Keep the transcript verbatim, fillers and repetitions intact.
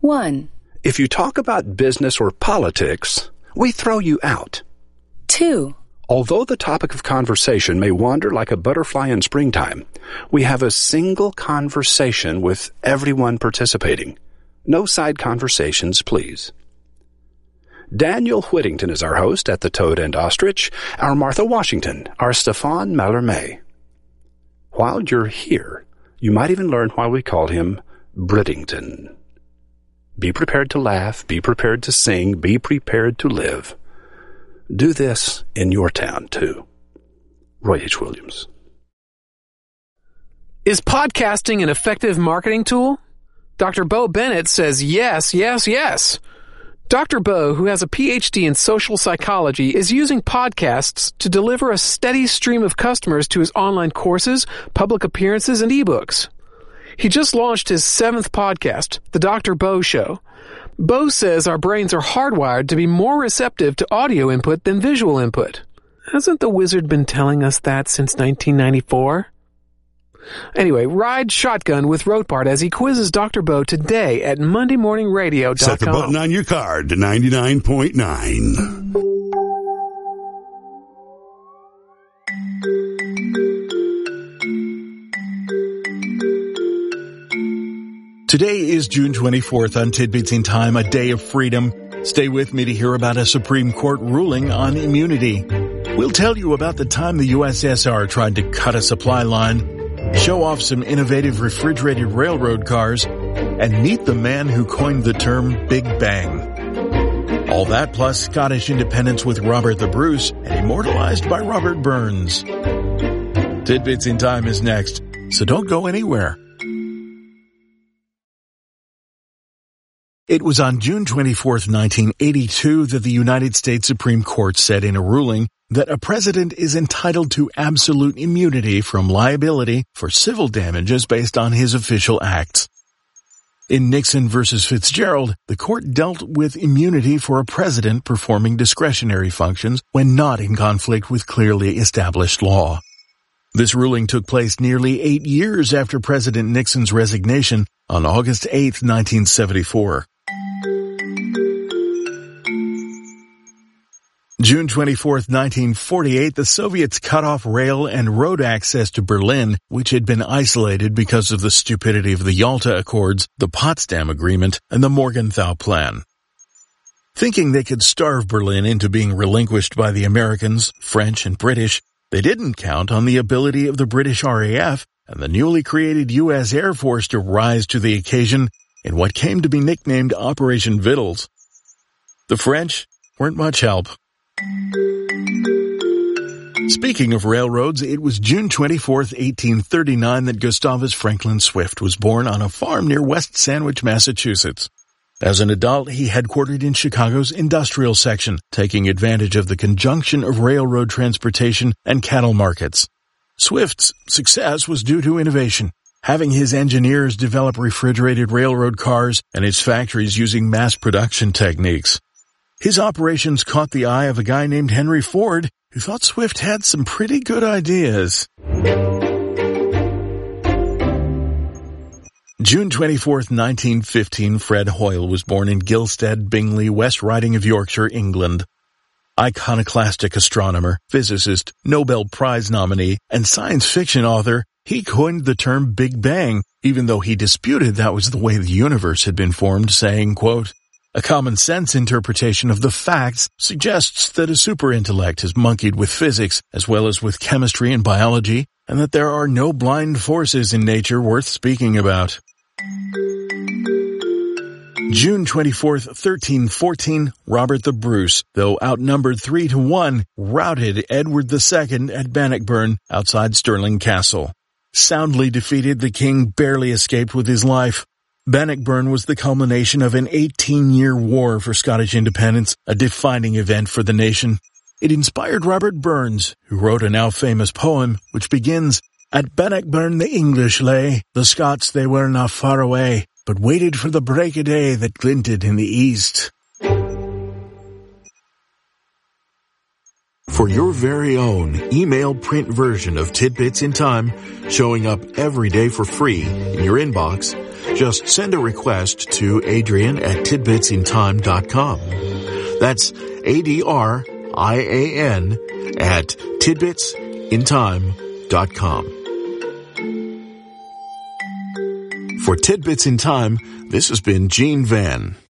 One. If you talk about business or politics, we throw you out. Two. Although the topic of conversation may wander like a butterfly in springtime, we have a single conversation with everyone participating. No side conversations, please. Daniel Whittington is our host at the Toad and Ostrich, our Martha Washington, our Stefan Mallarmé. While you're here, you might even learn why we call him Brittington. Be prepared to laugh, be prepared to sing, be prepared to live. Do this in your town, too. Roy H. Williams. Is podcasting an effective marketing tool? Doctor Bo Bennett says yes, yes, yes. Doctor Bo, who has a P H D in social psychology, is using podcasts to deliver a steady stream of customers to his online courses, public appearances, and ebooks. He just launched his seventh podcast, The Doctor Bo Show. Bo says our brains are hardwired to be more receptive to audio input than visual input. Hasn't the wizard been telling us that since nineteen ninety-four? Anyway, ride shotgun with Rotbart as he quizzes Doctor Bo today at monday morning radio dot com. Set the button on your card to ninety-nine point nine. Today is June twenty-fourth on Tidbits in Time, a day of freedom. Stay with me to hear about a Supreme Court ruling on immunity. We'll tell you about the time the U S S R tried to cut a supply line, show off some innovative refrigerated railroad cars, and meet the man who coined the term Big Bang. All that plus Scottish independence with Robert the Bruce and immortalized by Robert Burns. Tidbits in Time is next, so don't go anywhere. It was on June twenty-fourth, nineteen eighty-two, that the United States Supreme Court said in a ruling that a president is entitled to absolute immunity from liability for civil damages based on his official acts. In Nixon versus Fitzgerald, the court dealt with immunity for a president performing discretionary functions when not in conflict with clearly established law. This ruling took place nearly eight years after President Nixon's resignation on August eighth, nineteen seventy-four. June twenty-fourth, nineteen forty-eight, the Soviets cut off rail and road access to Berlin, which had been isolated because of the stupidity of the Yalta Accords, the Potsdam Agreement, and the Morgenthau Plan. Thinking they could starve Berlin into being relinquished by the Americans, French, and British, they didn't count on the ability of the British R A F and the newly created U S Air Force to rise to the occasion in what came to be nicknamed Operation Vittles. The French weren't much help. Speaking of railroads, it was June twenty-fourth, eighteen thirty-nine that Gustavus Franklin Swift was born on a farm near West Sandwich, Massachusetts. As an adult, he headquartered in Chicago's industrial section, taking advantage of the conjunction of railroad transportation and cattle markets. Swift's success was due to innovation, having his engineers develop refrigerated railroad cars and his factories using mass production techniques. His operations caught the eye of a guy named Henry Ford, who thought Swift had some pretty good ideas. June twenty-fourth, nineteen fifteen, Fred Hoyle was born in Gilstead, Bingley, West Riding of Yorkshire, England. Iconoclastic astronomer, physicist, Nobel Prize nominee, and science fiction author, he coined the term Big Bang, even though he disputed that was the way the universe had been formed, saying, quote, "A common-sense interpretation of the facts suggests that a superintellect has monkeyed with physics as well as with chemistry and biology, and that there are no blind forces in nature worth speaking about." June twenty-fourth, thirteen fourteen, Robert the Bruce, though outnumbered three to one, routed Edward the Second at Bannockburn outside Stirling Castle. Soundly defeated, the king barely escaped with his life. Bannockburn was the culmination of an eighteen-year war for Scottish independence, a defining event for the nation. It inspired Robert Burns, who wrote a now-famous poem which begins, "At Bannockburn the English lay, the Scots they were not far away, but waited for the break of day that glinted in the east." For your very own email print version of Tidbits in Time, showing up every day for free in your inbox, Just send a request to Adrian at tidbits in time dot com. That's A D R I A N at tidbits in time dot com. For Tidbits in Time, this has been Gene Van.